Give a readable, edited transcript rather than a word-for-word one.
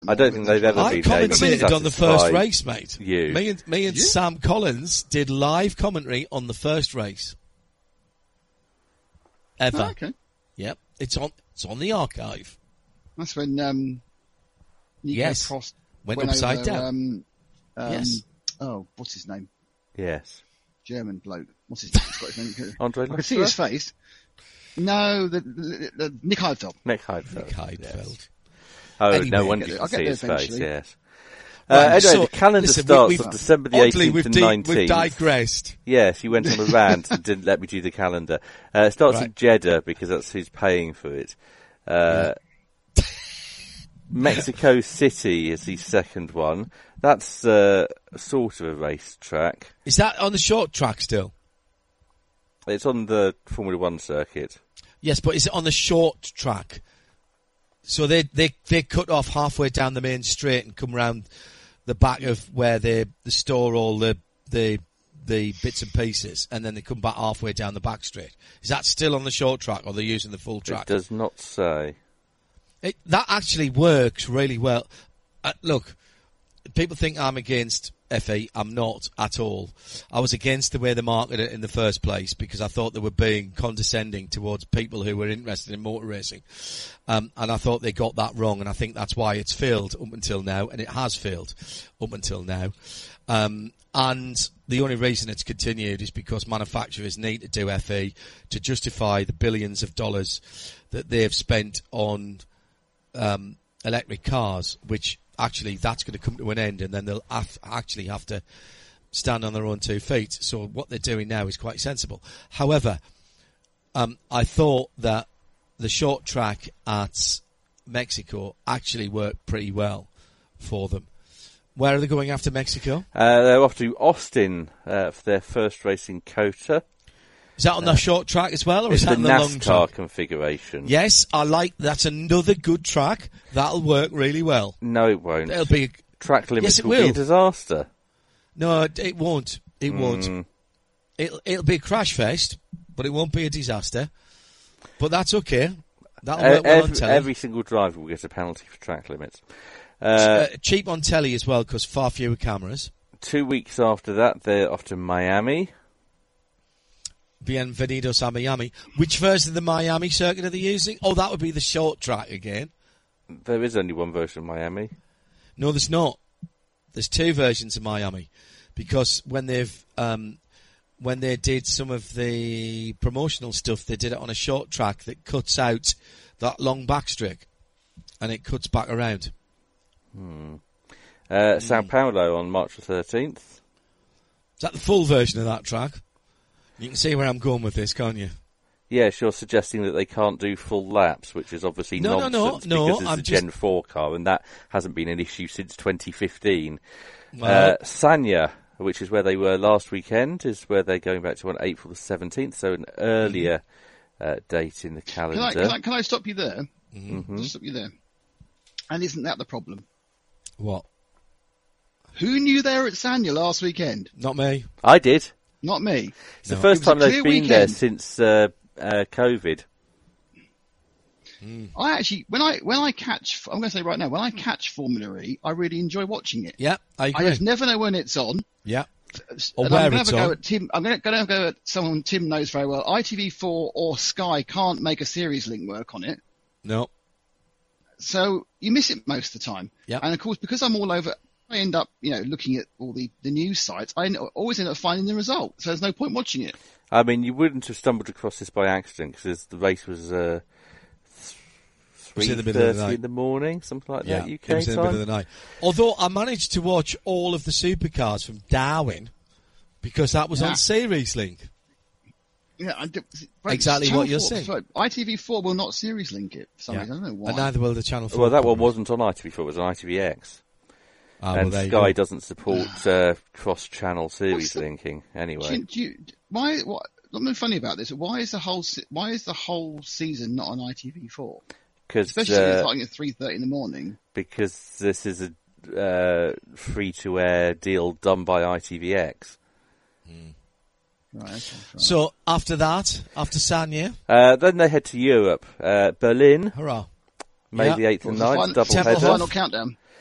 I don't think they've ever I been able to commentated on the first satisfy race, mate. you. Me and Sam Collins did live commentary on the first race. Ever. Oh, okay. Yep. It's on the archive. That's when Nico Yes. Prost Went upside over, down. Yes. Oh, what's his name? Yes. German bloke. What's his name? Scottish name? Andre I can see his face. No, the Nick Heidfeld. Nick Heidfeld. Nick Heidfeld. Yes. Oh, Anyway, no wonder you I'll can get see there his face, eventually. yes. Right, Anyway, so, the calendar listen, starts on December the 18th and 19th. We've digressed. Yes, you went on a rant and didn't let me do the calendar. It starts Right. in Jeddah because that's who's paying for it. Mexico City is the second one. That's sort of a racetrack. Is that on the short track still? It's on the Formula One circuit. Yes, but is it on the short track? So they cut off halfway down the main straight and come round the back of where they store all the bits and pieces, and then they come back halfway down the back straight. Is that still on the short track, or they're using the full track? It does not say. That actually works really well. Look, people think I'm against FE. I'm not at all. I was against the way they marketed it in the first place because I thought they were being condescending towards people who were interested in motor racing. And I thought they got that wrong, and I think that's why it's failed up until now, and it has failed up until now. And the only reason it's continued is because manufacturers need to do FE to justify the billions of dollars that they've spent on electric cars, which actually that's going to come to an end, and then they'll actually have to stand on their own 2 feet. So what they're doing now is quite sensible. However, I thought that the short track at Mexico actually worked pretty well for them. Where are they going after Mexico? They're off to Austin for their first race in COTA. Is that on the short track as well, or It's is that the on the long NASCAR track? configuration. Yes, that's another good track. That'll work really well. No, it won't. It'll be Track limits Yes, it will be a will. disaster. No, it won't. It won't. It'll be a crash fest, but it won't be a disaster. But that's okay. That'll work well on telly. Every single driver will get a penalty for track limits. Cheap on telly as well, because far fewer cameras. 2 weeks after that, they're off to Miami. Bienvenidos a Miami. Which version of the Miami circuit are they using? Oh, that would be the short track again. There is only one version of Miami. No, there's not. There's 2 versions of Miami, because when they did some of the promotional stuff, they did it on a short track that cuts out that long backstreak, and it cuts back around. Sao Paulo on March the 13th. Is that the full version of that track? You can see where I'm going with this, can't you? Yes, you're suggesting that they can't do full laps, which is obviously nonsense because it's a Gen 4 car, and that hasn't been an issue since 2015. Well, Sanya, which is where they were last weekend, is where they're going back to on April the 17th, so an earlier date in the calendar. Can I stop you there? Mm-hmm. Just stop you there. And isn't that the problem? what? Who knew they were at Sanya last weekend? Not me. I did. Not me. It's the No. first It was a time they've clear been there weekend. since COVID. I actually, when I catch, I'm going to say right now, when I catch Formula E, I really enjoy watching it. Yeah, I I agree. just never know when it's on. Yeah. Or And where I'm going it's to have a on. go at Tim. I'm going to go at someone Tim knows very well. ITV4 or Sky can't make a series link work on it, No. so you miss it most of the time. Yep. And of course, because I'm all over, I end up, looking at all the news sites. I always end up finding the result, so there's no point watching it. I mean, you wouldn't have stumbled across this by accident because the race was was in the middle of the 3:30 night. in the morning, something like Yeah, that, UK it was in the time. middle of the night. Although I managed to watch all of the supercars from Darwin because that was on Yeah. Series Link. Yeah, Exactly Channel what you're 4 saying. sorry, ITV4 will not series link it for some Yeah. reason. I don't know why. And neither will the Channel 4. Well, that one wasn't on ITV4, it was on ITVX. Ah, well, And there you Sky go. doesn't support cross-channel series linking anyway. Something funny about this? Why is the whole season not on ITV4? Because Especially if it's starting at 3:30 in the morning. because this is a free-to-air deal done by ITVX. Right. Okay, fine. So after that, after Sanya, Then they head to Europe. Berlin, hurrah. May Yeah. the 8th and What 9th, was double the header. final countdown?